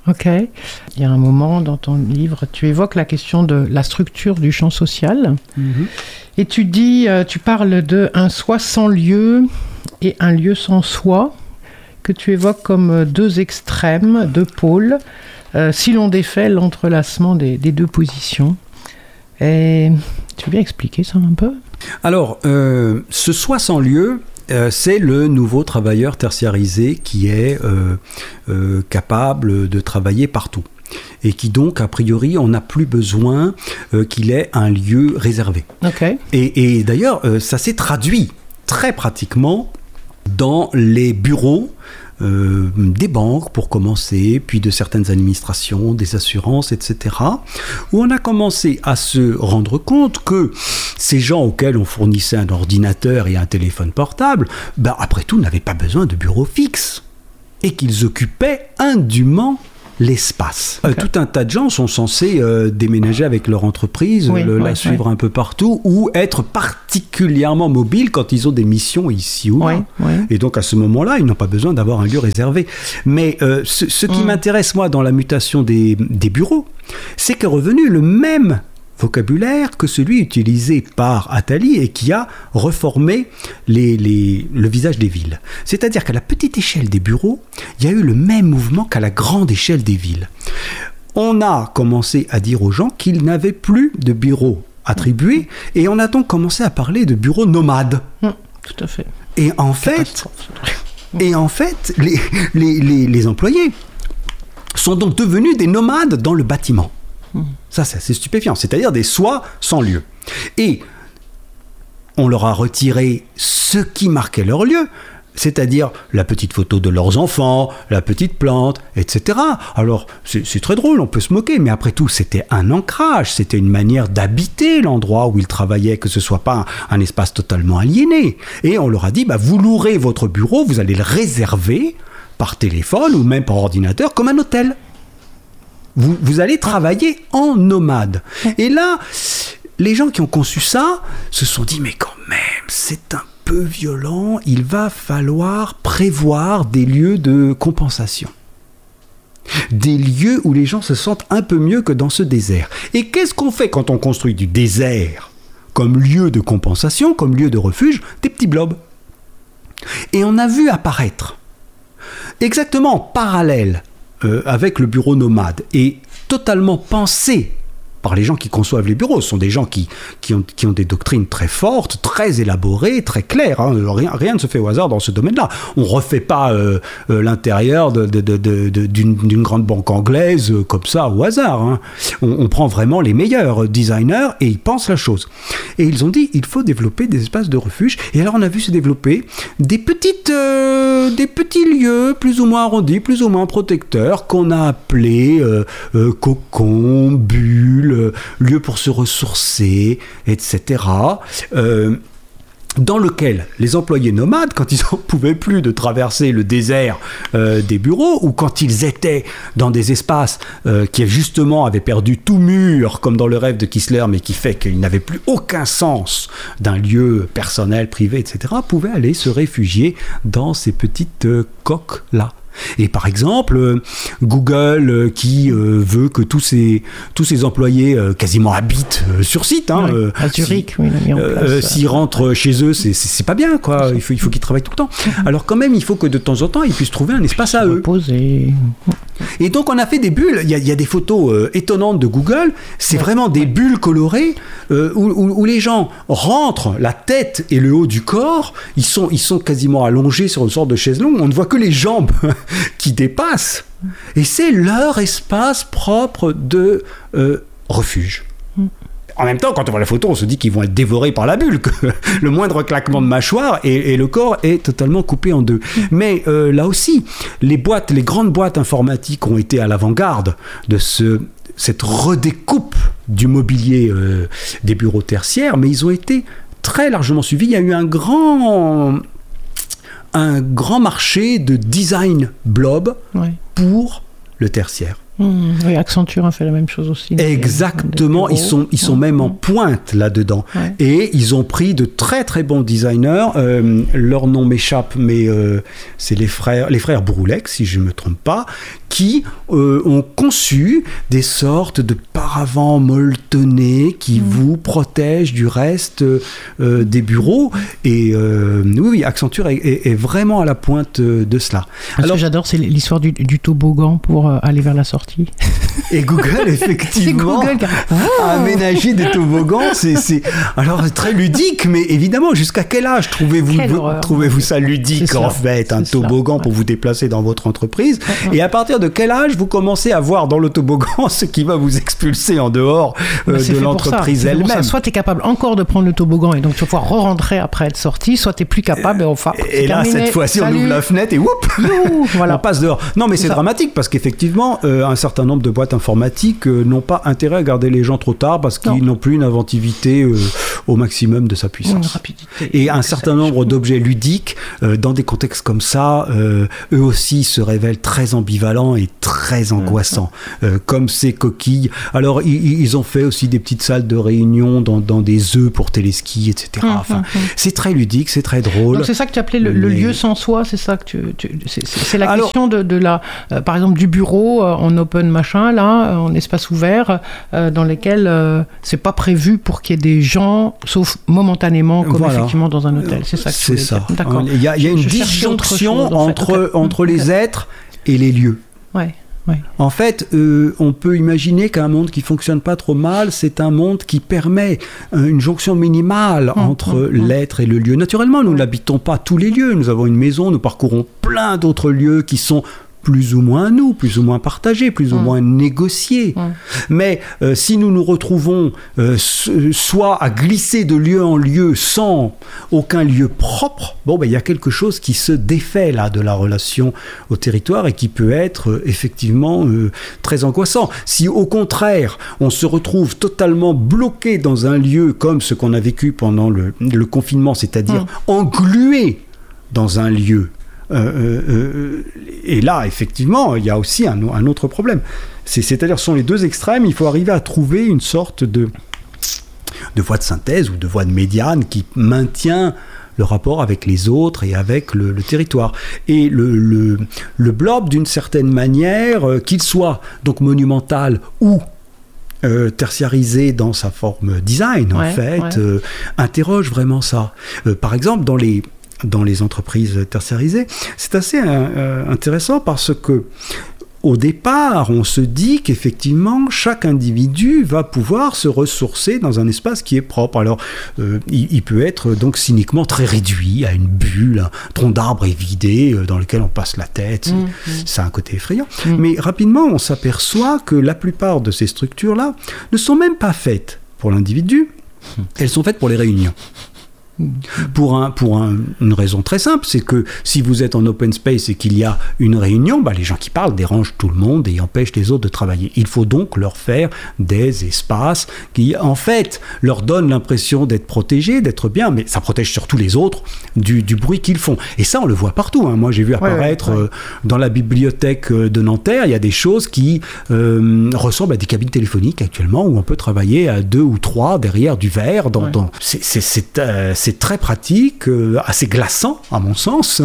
Ok. Il y a un moment dans ton livre, tu évoques la question de la structure du champ social. Et tu dis, tu parles d'un soi sans lieu et un lieu sans soi, que tu évoques comme deux extrêmes, deux pôles, si l'on défait l'entrelacement des deux positions. Et tu veux bien expliquer ça un peu ? Alors, ce soi sans lieu, c'est le nouveau travailleur tertiarisé qui est capable de travailler partout. Et qui donc, a priori, on n'a plus besoin qu'il ait un lieu réservé. Okay. Et d'ailleurs, ça s'est traduit très pratiquement dans les bureaux des banques pour commencer, puis de certaines administrations, des assurances, etc., où on a commencé à se rendre compte que ces gens auxquels on fournissait un ordinateur et un téléphone portable, après tout, n'avaient pas besoin de bureau fixe et qu'ils occupaient indûment l'espace. Okay. Tout un tas de gens sont censés déménager avec leur entreprise, la suivre un peu partout, ou être particulièrement mobiles quand ils ont des missions ici ou là. Et donc à ce moment-là, ils n'ont pas besoin d'avoir un lieu réservé. Mais ce qui m'intéresse, moi, dans la mutation des bureaux, c'est qu'est revenu le même vocabulaire que celui utilisé par Attali et qui a reformé le visage des villes. C'est-à-dire qu'à la petite échelle des bureaux, il y a eu le même mouvement qu'à la grande échelle des villes. On a commencé à dire aux gens qu'ils n'avaient plus de bureaux attribués et on a donc commencé à parler de bureaux nomades. Tout à fait. Et en fait, les employés sont donc devenus des nomades dans le bâtiment. Ça, c'est assez stupéfiant. C'est-à-dire des soi sans lieu. Et on leur a retiré ce qui marquait leur lieu, c'est-à-dire la petite photo de leurs enfants, la petite plante, etc. Alors, c'est très drôle, on peut se moquer, mais après tout, c'était un ancrage, c'était une manière d'habiter l'endroit où ils travaillaient, que ce ne soit pas un espace totalement aliéné. Et on leur a dit, vous louerez votre bureau, vous allez le réserver par téléphone ou même par ordinateur comme un hôtel. Vous allez travailler en nomade. Et là, les gens qui ont conçu ça se sont dit, mais quand même, c'est un peu violent, il va falloir prévoir des lieux de compensation. Des lieux où les gens se sentent un peu mieux que dans ce désert. Et qu'est-ce qu'on fait quand on construit du désert comme lieu de compensation, comme lieu de refuge ? Des petits blobs. Et on a vu apparaître, exactement en parallèle, avec le bureau nomade et totalement pensé par les gens qui conçoivent les bureaux. Ce sont des gens qui ont des doctrines très fortes, très élaborées, très claires. Rien ne se fait au hasard dans ce domaine-là. On ne refait pas l'intérieur d'une grande banque anglaise comme ça au hasard. On prend vraiment les meilleurs designers et ils pensent la chose. Et ils ont dit, il faut développer des espaces de refuge. Et alors on a vu se développer des petits lieux plus ou moins arrondis, plus ou moins protecteurs, qu'on a appelés cocons, bulles, lieu pour se ressourcer, etc. Dans lequel les employés nomades, quand ils n'en pouvaient plus de traverser le désert des bureaux, ou quand ils étaient dans des espaces qui justement avaient perdu tout mur, comme dans le rêve de Kistler, mais qui fait qu'ils n'avaient plus aucun sens d'un lieu personnel, privé, etc., pouvaient aller se réfugier dans ces petites coques-là. Et par exemple, Google qui veut que tous ses employés quasiment habitent sur site. À Zurich, il a mis en place. S'ils rentrent chez eux, c'est pas bien, quoi. Il faut qu'ils travaillent tout le temps. Alors quand même, il faut que de temps en temps, ils puissent trouver un espace à eux. Reposer. Et donc on a fait des bulles. Il y a des photos étonnantes de Google. C'est vraiment des bulles colorées où les gens rentrent la tête et le haut du corps. Ils sont quasiment allongés sur une sorte de chaise longue. On ne voit que les jambes qui dépassent. Et c'est leur espace propre de refuge. En même temps, quand on voit la photo, on se dit qu'ils vont être dévorés par la bulle, que le moindre claquement de mâchoire et le corps est totalement coupé en deux. Mais là aussi, les grandes boîtes informatiques ont été à l'avant-garde de cette redécoupe du mobilier des bureaux tertiaires, mais ils ont été très largement suivis. Il y a eu un grand marché de design blob pour le tertiaire. Oui, Accenture a fait la même chose aussi. Exactement, ils sont même en pointe là-dedans. Ouais. Et ils ont pris de très très bons designers. Leur nom m'échappe, mais c'est les frères Broulex, si je ne me trompe pas, qui ont conçu des sortes de paravents molletonnés qui vous protègent du reste des bureaux. Et oui, Accenture est vraiment à la pointe de cela. Ce que j'adore, c'est l'histoire du toboggan pour aller vers la sortie. Et Google, effectivement, a aménagé des toboggans. Alors, très ludique, mais évidemment, jusqu'à quel âge trouvez-vous ça ludique, en fait, un toboggan pour vous déplacer dans votre entreprise? Et à partir de quel âge vous commencez à voir dans le toboggan ce qui va vous expulser en dehors de l'entreprise elle-même? Soit tu es capable encore de prendre le toboggan et donc tu vas pouvoir re-rentrer après être sorti, soit tu n'es plus capable. Et là, cette fois-ci, on ouvre la fenêtre et on passe dehors. Non, mais c'est dramatique parce qu'effectivement, un certain nombre de boîtes informatiques n'ont pas intérêt à garder les gens trop tard parce qu'ils n'ont plus une inventivité au maximum de sa puissance. Et un certain nombre d'objets ludiques, dans des contextes comme ça, eux aussi se révèlent très ambivalents et très angoissants, comme ces coquilles. Alors, ils ont fait aussi des petites salles de réunion dans des œufs pour téléski, etc. C'est très ludique, c'est très drôle. Donc c'est ça que tu appelais le lieu sans soi, c'est ça que c'est la question de la, par exemple, du bureau en open machin, là, en espace ouvert, dans lesquels c'est pas prévu pour qu'il y ait des gens, sauf momentanément, comme effectivement dans un hôtel. C'est ça que c'est ça. D'accord. Il y a une disjonction entre les êtres et les lieux. Ouais. En fait, on peut imaginer qu'un monde qui fonctionne pas trop mal, c'est un monde qui permet une jonction minimale entre l'être et le lieu. Naturellement, nous n'habitons pas tous les lieux. Nous avons une maison, nous parcourons plein d'autres lieux qui sont plus ou moins nous, plus ou moins partagés, plus ou moins négociés. Mais si nous nous retrouvons soit à glisser de lieu en lieu sans aucun lieu propre, il y a quelque chose qui se défait là de la relation au territoire et qui peut être effectivement très angoissant. Si au contraire, on se retrouve totalement bloqué dans un lieu comme ce qu'on a vécu pendant le confinement, c'est-à-dire englué dans un lieu, et là, effectivement, il y a aussi un autre problème. C'est-à-dire, ce sont les deux extrêmes. Il faut arriver à trouver une sorte de voie de synthèse ou de voie de médiane qui maintient le rapport avec les autres et avec le territoire. Et le blob, d'une certaine manière, qu'il soit donc monumental ou tertiarisé dans sa forme design, interroge vraiment ça. Par exemple, dans les entreprises tertiarisées, c'est assez intéressant parce que au départ, on se dit qu'effectivement, chaque individu va pouvoir se ressourcer dans un espace qui est propre. Alors, il peut être donc cyniquement très réduit à une bulle, un tronc d'arbre évidé dans lequel on passe la tête. Ça a un côté effrayant. Mais rapidement, on s'aperçoit que la plupart de ces structures-là ne sont même pas faites pour l'individu. Elles sont faites pour les réunions. Pour une raison très simple, c'est que si vous êtes en open space et qu'il y a une réunion, les gens qui parlent dérangent tout le monde et empêchent les autres de travailler. Il faut donc leur faire des espaces qui, en fait, leur donnent l'impression d'être protégés, d'être bien, mais ça protège surtout les autres du bruit qu'ils font. Et ça, on le voit partout. Moi, j'ai vu apparaître dans la bibliothèque de Nanterre, il y a des choses qui ressemblent à des cabines téléphoniques actuellement où on peut travailler à 2 ou 3 derrière du verre. C'est très pratique, assez glaçant à mon sens,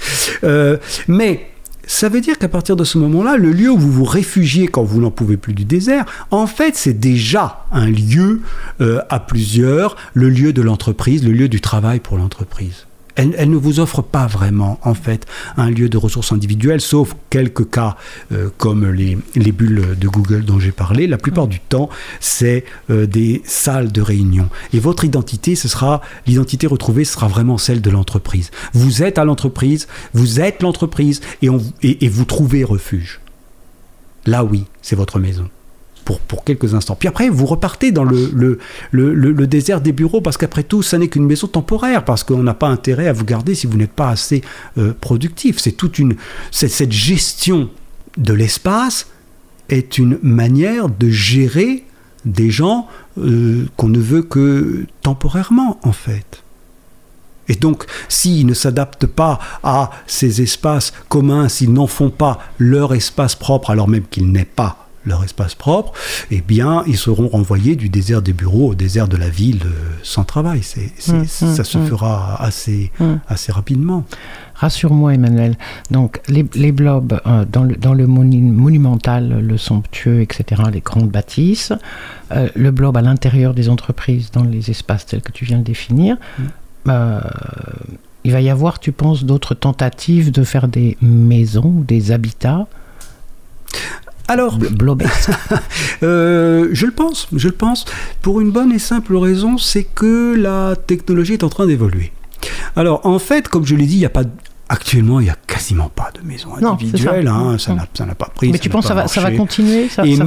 mais ça veut dire qu'à partir de ce moment-là, le lieu où vous vous réfugiez quand vous n'en pouvez plus du désert, en fait c'est déjà un lieu à plusieurs, le lieu de l'entreprise, le lieu du travail pour l'entreprise. Elle ne vous offre pas vraiment, en fait, un lieu de ressources individuelles, sauf quelques cas comme les bulles de Google dont j'ai parlé. La plupart du temps, c'est des salles de réunion. Et votre identité, l'identité retrouvée, ce sera vraiment celle de l'entreprise. Vous êtes à l'entreprise, vous êtes l'entreprise, et vous trouvez refuge. Là, oui, c'est votre maison. Pour quelques instants. Puis après, vous repartez dans le désert des bureaux, parce qu'après tout, ça n'est qu'une maison temporaire, parce qu'on n'a pas intérêt à vous garder si vous n'êtes pas assez productif. Cette gestion de l'espace est une manière de gérer des gens qu'on ne veut que temporairement, en fait. Et donc, s'ils ne s'adaptent pas à ces espaces communs, s'ils n'en font pas leur espace propre, alors même qu'il n'est pas leur espace propre, eh bien, ils seront renvoyés du désert des bureaux au désert de la ville sans travail. Ça se fera assez rapidement. rassure-moi Emmanuel, donc les blobs dans le monumental, le somptueux, etc., les grandes bâtisses, le blob à l'intérieur des entreprises, dans les espaces tels que tu viens de définir, il va y avoir, tu penses, d'autres tentatives de faire des maisons, des habitats blobesques? Je le pense, pour une bonne et simple raison, c'est que la technologie est en train d'évoluer. Alors, en fait, comme je l'ai dit, actuellement, il n'y a quasiment pas de maisons individuelles. Ça n'a pas pris. Mais tu penses que ça va continuer?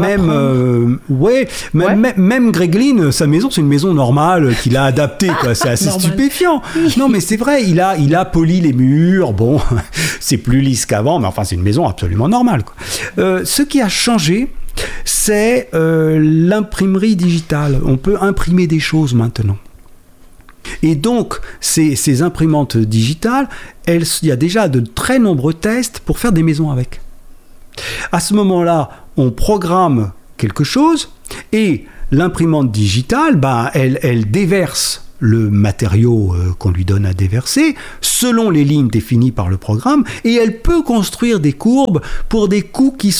Même Grégoline, sa maison, c'est une maison normale qu'il a adaptée. C'est assez stupéfiant. Non, mais c'est vrai, il a poli les murs. Bon, c'est plus lisse qu'avant, mais enfin, c'est une maison absolument normale. Ce qui a changé, c'est l'imprimerie digitale. On peut imprimer des choses maintenant. Et donc, ces imprimantes digitales, il y a déjà de très nombreux tests pour faire des maisons avec. À ce moment-là, on programme quelque chose et l'imprimante digitale, elle déverse le matériau qu'on lui donne à déverser selon les lignes définies par le programme et elle peut construire des courbes pour des coups qui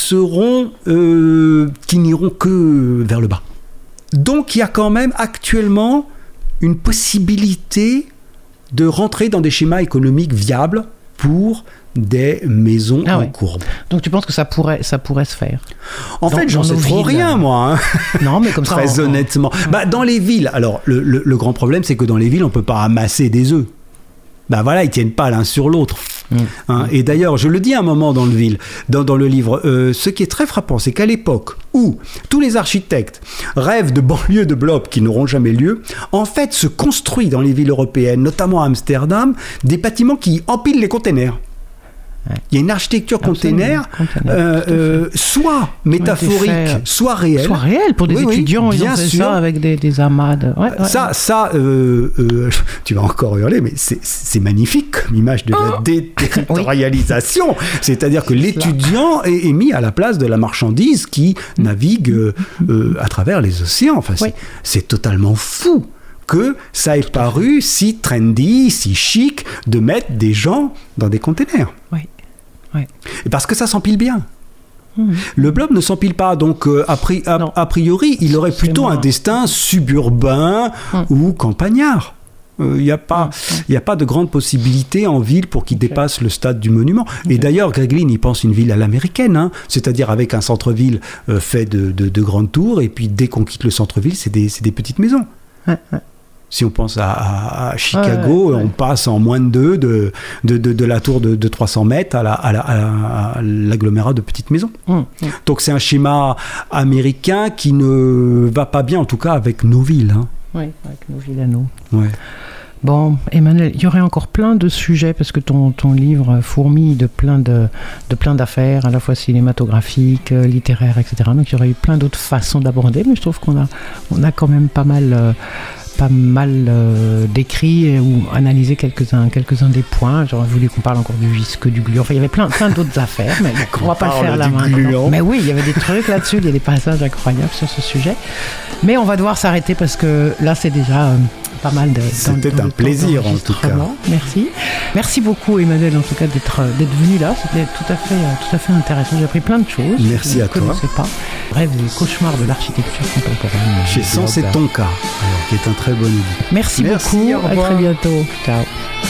n'iront que vers le bas. Donc, il y a quand même actuellement une possibilité de rentrer dans des schémas économiques viables pour des maisons en courbe. Donc tu penses que ça pourrait se faire? En fait, j'en sais trop rien, moi. Non, mais comme ça... Très honnêtement. Dans les villes, alors le grand problème, c'est que dans les villes, on ne peut pas amasser des œufs. Ils ne tiennent pas l'un sur l'autre. Et d'ailleurs, je le dis à un moment dans le livre, ce qui est très frappant, c'est qu'à l'époque où tous les architectes rêvent de banlieues de blobs qui n'auront jamais lieu, en fait, se construit dans les villes européennes, notamment à Amsterdam, des bâtiments qui empilent les containers. Il y a une architecture container, soit métaphorique, soit réelle. Soit réelle, pour des étudiants, ils ont fait ça avec des amas. Ça, tu vas encore hurler, mais c'est magnifique comme image de la déterritorialisation. C'est-à-dire que l'étudiant est mis à la place de la marchandise qui navigue à travers les océans. Enfin, c'est totalement fou que ça ait paru si trendy, si chic de mettre des gens dans des containers. Et parce que ça s'empile bien. Le blob ne s'empile pas, donc a priori, il aurait plutôt un destin suburbain ou campagnard. Il n'y a pas de grande possibilité en ville pour qu'il dépasse le stade du monument. Et d'ailleurs, Grégoline, il pense une ville à l'américaine, c'est-à-dire avec un centre-ville fait de grandes tours, et puis dès qu'on quitte le centre-ville, c'est des petites maisons. Si on pense à Chicago, on passe en moins de 2 de la tour de 300 mètres à l'agglomérat de petites maisons. Donc c'est un schéma américain qui ne va pas bien, en tout cas avec nos villes. Oui, avec nos villes à nous. Bon, Emmanuel, il y aurait encore plein de sujets parce que ton livre fourmille de plein d'affaires, à la fois cinématographiques, littéraires, etc. Donc il y aurait eu plein d'autres façons d'aborder, mais je trouve qu'on a quand même pas mal décrit ou analysé quelques-uns des points. J'aurais voulu qu'on parle encore du visque, du gluant. Enfin, il y avait plein d'autres affaires, mais on va pas le faire là maintenant. Mais oui, il y avait des trucs là-dessus, il y a des passages incroyables sur ce sujet. Mais on va devoir s'arrêter parce que là, c'est déjà pas mal de... C'était un plaisir, en tout cas. Merci beaucoup, Emmanuel, en tout cas, d'être venu là. C'était tout à fait intéressant. J'ai appris plein de choses. Merci à toi. Je ne connaissais pas. Bref, les cauchemars de l'architecture contemporaine. Chez Sens et Tonka, qui est un très bon livre. Merci beaucoup. À très bientôt. Ciao.